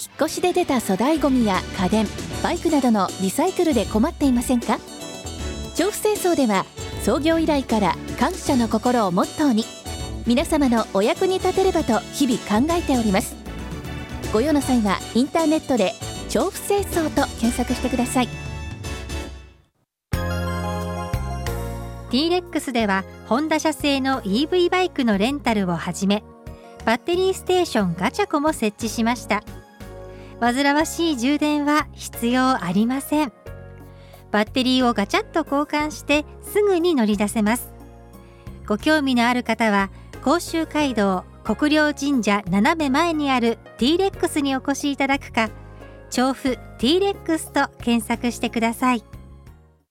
っ越しで出た粗大ごみや家電、バイクなどのリサイクルで困っていませんか？調布清掃では創業以来から感謝の心をモットーに、皆様のお役に立てればと日々考えております。ご用の際はインターネットで調布清掃と検索してください。 T-Rex ではホンダ社製の EV バイクのレンタルをはじめ、バッテリーステーションガチャコも設置しました。煩わしい充電は必要ありません。バッテリーをガチャッと交換してすぐに乗り出せます。ご興味のある方は甲州街道国領神社斜め前にある T-Rex にお越しいただくか、調布 T-Rex と検索してください。